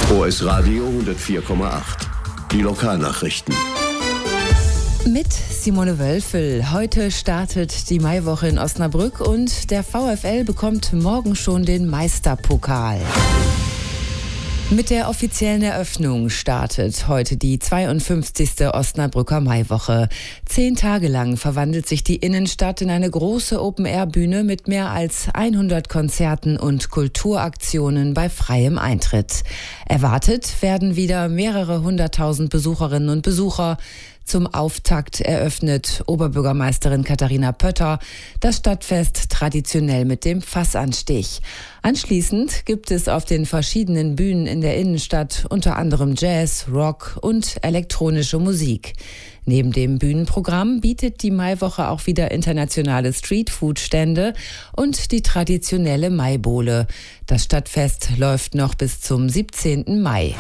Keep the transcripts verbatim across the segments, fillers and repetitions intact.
O S Radio hundertvier Komma acht. Die Lokalnachrichten. Mit Simone Wölfel. Heute startet die Maiwoche in Osnabrück und der VfL bekommt morgen schon den Meisterpokal. Mit der offiziellen Eröffnung startet heute die zweiundfünfzigste Osnabrücker Maiwoche. Zehn Tage lang verwandelt sich die Innenstadt in eine große Open-Air-Bühne mit mehr als hundert Konzerten und Kulturaktionen bei freiem Eintritt. Erwartet werden wieder mehrere hunderttausend Besucherinnen und Besucher. Zum Auftakt eröffnet Oberbürgermeisterin Katharina Pötter das Stadtfest traditionell mit dem Fassanstich. Anschließend gibt es auf den verschiedenen Bühnen in der Innenstadt unter anderem Jazz, Rock und elektronische Musik. Neben dem Bühnenprogramm bietet die Maiwoche auch wieder internationale Streetfood-Stände und die traditionelle Maibowle. Das Stadtfest läuft noch bis zum siebzehnten Mai.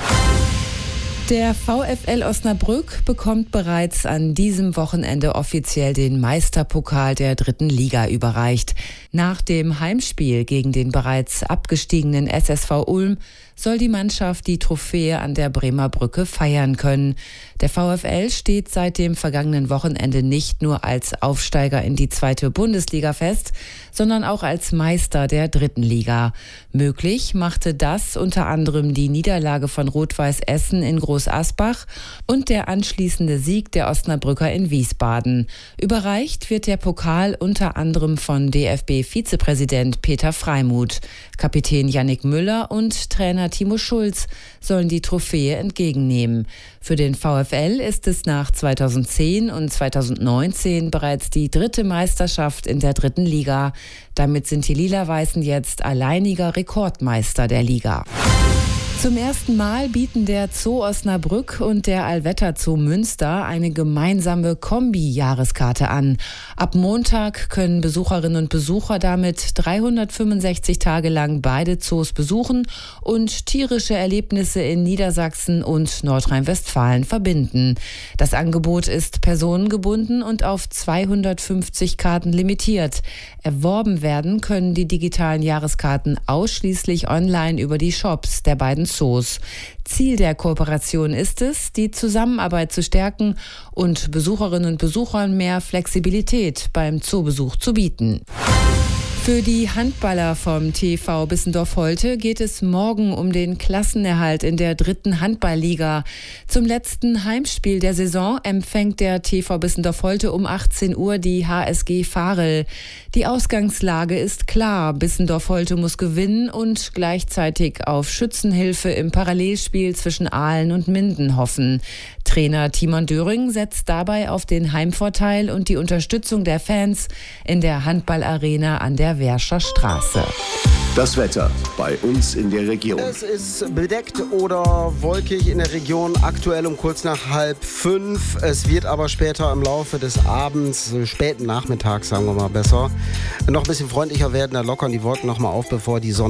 Der VfL Osnabrück bekommt bereits an diesem Wochenende offiziell den Meisterpokal der dritten Liga überreicht. Nach dem Heimspiel gegen den bereits abgestiegenen S S V Ulm soll die Mannschaft die Trophäe an der Bremer Brücke feiern können. Der VfL steht seit dem vergangenen Wochenende nicht nur als Aufsteiger in die zweite Bundesliga fest, sondern auch als Meister der dritten Liga. Möglich machte das unter anderem die Niederlage von Rot-Weiß Essen in Großasbach und der anschließende Sieg der Osnabrücker in Wiesbaden. Überreicht wird der Pokal unter anderem von D F B-Vizepräsident Peter Freimuth. Kapitän Yannick Müller und Trainer Timo Schulz sollen die Trophäe entgegennehmen. Für den VfL ist es nach zweitausendzehn und zweitausendneunzehn bereits die dritte Meisterschaft in der dritten Liga. Damit sind die Lila-Weißen jetzt alleiniger Rekordmeister der Liga. Zum ersten Mal bieten der Zoo Osnabrück und der Allwetter Zoo Münster eine gemeinsame Kombi-Jahreskarte an. Ab Montag können Besucherinnen und Besucher damit dreihundertfünfundsechzig Tage lang beide Zoos besuchen und tierische Erlebnisse in Niedersachsen und Nordrhein-Westfalen verbinden. Das Angebot ist personengebunden und auf zweihundertfünfzig Karten limitiert. Erworben werden können die digitalen Jahreskarten ausschließlich online über die Shops der beiden Zoos. Ziel der Kooperation ist es, die Zusammenarbeit zu stärken und Besucherinnen und Besuchern mehr Flexibilität beim Zoobesuch zu bieten. Für die Handballer vom T V Bissendorf-Holte geht es morgen um den Klassenerhalt in der dritten Handballliga. Zum letzten Heimspiel der Saison empfängt der T V Bissendorf-Holte um achtzehn Uhr die H S G Varel. Die Ausgangslage ist klar. Bissendorf-Holte muss gewinnen und gleichzeitig auf Schützenhilfe im Parallelspiel zwischen Aalen und Minden hoffen. Trainer Timon Döring setzt dabei auf den Heimvorteil und die Unterstützung der Fans in der Handballarena an der Währscher Straße. Das Wetter bei uns in der Region. Es ist bedeckt oder wolkig in der Region, aktuell um kurz nach halb fünf. Es wird aber später im Laufe des Abends, späten Nachmittags, sagen wir mal besser, noch ein bisschen freundlicher werden. Da lockern die Wolken noch mal auf, bevor die Sonne